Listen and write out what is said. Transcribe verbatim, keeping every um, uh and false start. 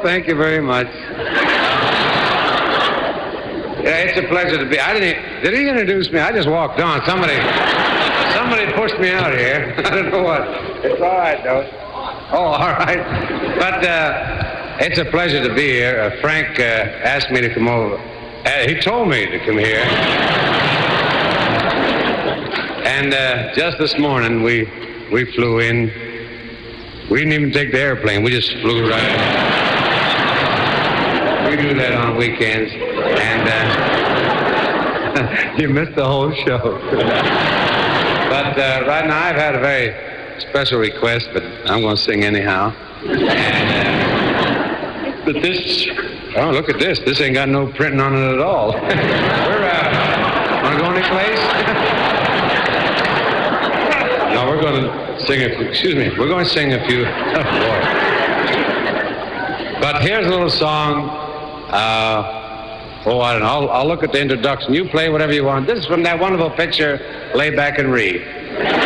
thank you very much. Yeah, it's a pleasure to be. I didn't. Did he introduce me? I just walked on. Somebody, somebody pushed me out here. I don't know what. It's all right, though. Oh, all right. But uh, it's a pleasure to be here. Uh, Frank uh, asked me to come over. Uh, he told me to come here. And uh, just this morning, we we flew in. We didn't even take the airplane. We just flew right in. We do that on weekends. And uh, you missed the whole show. But uh, right now, I've had a very special request, but I'm going to sing anyhow. And, uh, but this, oh, look at this. This ain't got no printing on it at all. We're, uh, want to go anyplace? No, we're going to sing a few, excuse me, we're going to sing a few, oh boy. But here's a little song, uh, oh, I don't know, I'll, I'll look at the introduction. You play whatever you want. This is from that wonderful picture, Lay Back and Read.